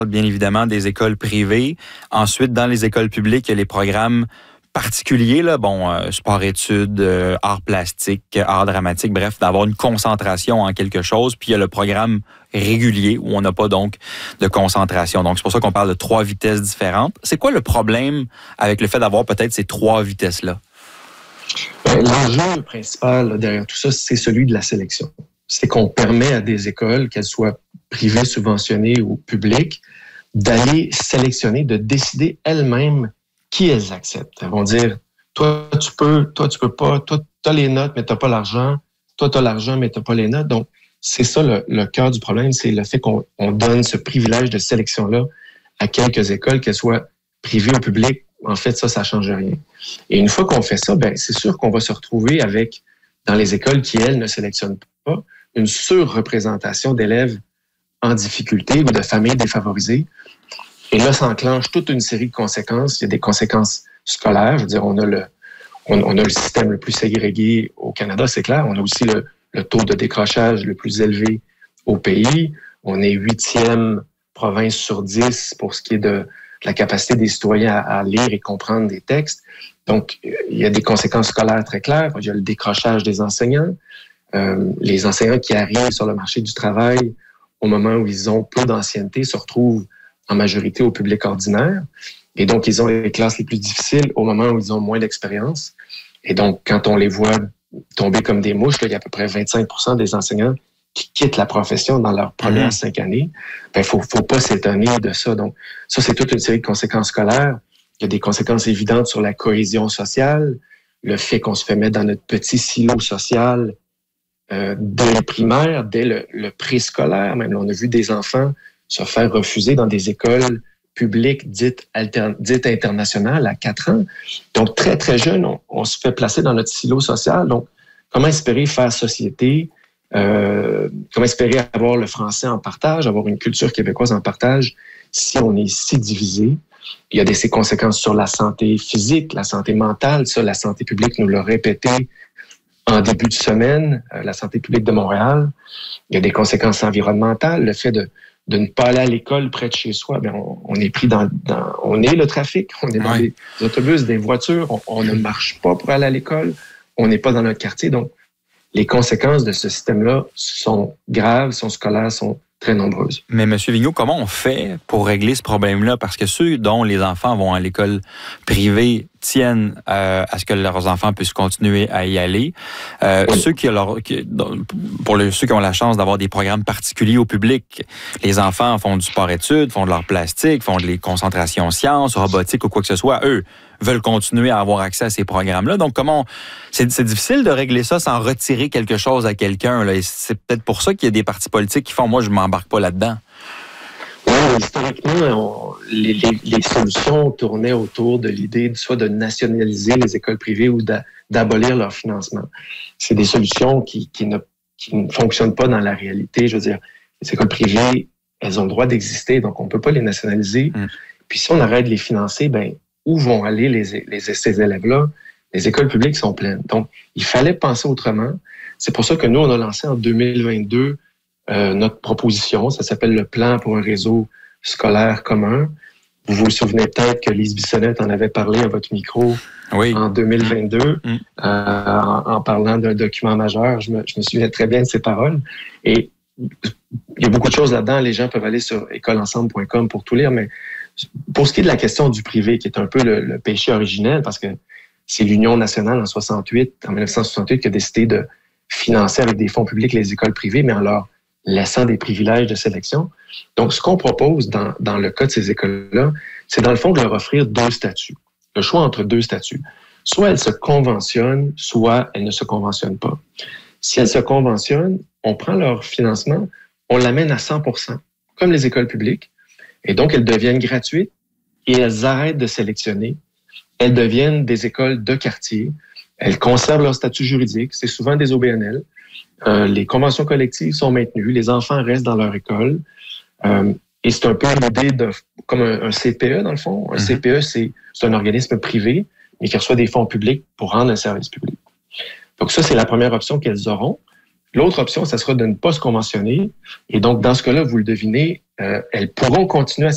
bien évidemment des écoles privées. Ensuite, dans les écoles publiques, il y a les programmes particuliers, là, sport-études, arts plastiques, arts dramatiques, bref, d'avoir une concentration en quelque chose. Puis il y a le programme régulier où on n'a pas donc de concentration. Donc c'est pour ça qu'on parle de 3 vitesses différentes. C'est quoi le problème avec le fait d'avoir peut-être ces 3 vitesses-là? L'enjeu principal là, derrière tout ça, c'est celui de la sélection. C'est qu'on permet à des écoles, qu'elles soient privées, subventionnées ou publiques, d'aller sélectionner, de décider elles-mêmes qui elles acceptent. Elles vont dire, toi tu peux pas, toi tu as les notes mais tu n'as pas l'argent, toi tu as l'argent mais tu n'as pas les notes. Donc c'est ça le cœur du problème, c'est le fait qu'on donne ce privilège de sélection-là à quelques écoles, qu'elles soient privées ou publiques. En fait, ça ne change rien. Et une fois qu'on fait ça, c'est sûr qu'on va se retrouver avec, dans les écoles qui, elles, ne sélectionnent pas, une surreprésentation d'élèves en difficulté ou de familles défavorisées. Et là, ça enclenche toute une série de conséquences. Il y a des conséquences scolaires. Je veux dire, on a le système le plus ségrégué au Canada, c'est clair. On a aussi le taux de décrochage le plus élevé au pays. On est 8e province sur 10 pour ce qui est de la capacité des citoyens à lire et comprendre des textes. Donc, il y a des conséquences scolaires très claires. Il y a le décrochage des enseignants. Les enseignants qui arrivent sur le marché du travail au moment où ils ont peu d'ancienneté se retrouvent en majorité au public ordinaire. Et donc, ils ont les classes les plus difficiles au moment où ils ont moins d'expérience. Et donc, quand on les voit tomber comme des mouches, là, il y a à peu près 25% des enseignants qui quittent la profession dans leurs premières 5 années. Faut pas s'étonner de ça. Donc, ça, c'est toute une série de conséquences scolaires. Il y a des conséquences évidentes sur la cohésion sociale, le fait qu'on se fait mettre dans notre petit silo social dès le primaire, dès le préscolaire. Même, là, on a vu des enfants se faire refuser dans des écoles publiques dites internationales à 4 ans. Donc, très, très jeune, on se fait placer dans notre silo social. Donc, comment espérer faire société? Comment espérer avoir le français en partage, avoir une culture québécoise en partage si on est si divisé? Il y a ces conséquences sur la santé physique, la santé mentale. Ça, la santé publique nous l'a répété en début de semaine, la santé publique de Montréal. Il y a des conséquences environnementales, le fait de ne pas aller à l'école près de chez soi. On est pris on est le trafic, on est dans des autobus, des voitures, on ne marche pas pour aller à l'école, on n'est pas dans notre quartier. Donc, les conséquences de ce système-là sont graves, sont scolaires, sont très nombreuses. Mais M. Vigneault, comment on fait pour régler ce problème-là? Parce que ceux dont les enfants vont à l'école privée tiennent à ce que leurs enfants puissent continuer à y aller. Ceux qui ont la chance d'avoir des programmes particuliers au public, les enfants font du sport-études, font de l'art plastique, font des concentrations sciences, robotique ou quoi que ce soit, eux veulent continuer à avoir accès à ces programmes-là. Donc, c'est difficile de régler ça sans retirer quelque chose à quelqu'un, là. Et c'est peut-être pour ça qu'il y a des partis politiques qui font « moi, je m'embarque pas là-dedans ». Oui, historiquement, les solutions tournaient autour de l'idée soit de nationaliser les écoles privées ou d'abolir leur financement. C'est des solutions qui ne fonctionnent pas dans la réalité. Je veux dire, les écoles privées, elles ont le droit d'exister, donc on ne peut pas les nationaliser. Puis si on arrête de les financer, où vont aller ces élèves-là? Les écoles publiques sont pleines. Donc, il fallait penser autrement. C'est pour ça que nous, on a lancé en 2022 notre proposition. Ça s'appelle le Plan pour un réseau scolaire commun. Vous vous souvenez peut-être que Lise Bissonnette en avait parlé à votre micro en 2022 en parlant d'un document majeur. Je me souviens très bien de ses paroles. Et il y a beaucoup de choses là-dedans. Les gens peuvent aller sur écoleensemble.com pour tout lire. Mais pour ce qui est de la question du privé, qui est un peu le péché originel, parce que c'est l'Union nationale en 1968 qui a décidé de financer avec des fonds publics les écoles privées, mais en leur laissant des privilèges de sélection. Donc, ce qu'on propose dans le cas de ces écoles-là, c'est dans le fond de leur offrir 2 statuts. Le choix entre 2 statuts. Soit elles se conventionnent, soit elles ne se conventionnent pas. Si elles se conventionnent, on prend leur financement, on l'amène à 100%, comme les écoles publiques, et donc elles deviennent gratuites et elles arrêtent de sélectionner. Elles deviennent des écoles de quartier. Elles conservent leur statut juridique. C'est souvent des OBNL. Les conventions collectives sont maintenues. Les enfants restent dans leur école. Et c'est un peu l'idée comme un CPE, dans le fond. Un CPE, c'est un organisme privé, mais qui reçoit des fonds publics pour rendre un service public. Donc ça, c'est la première option qu'elles auront. L'autre option, ça sera de ne pas se conventionner. Et donc, dans ce cas-là, vous le devinez, elles pourront continuer à